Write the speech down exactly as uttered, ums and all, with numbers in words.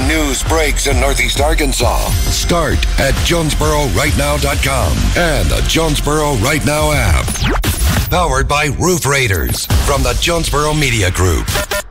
When news breaks in Northeast Arkansas, start at jonesboro right now dot com and the Jonesboro Right Now app. Powered by Roof Raiders from the Jonesboro Media Group.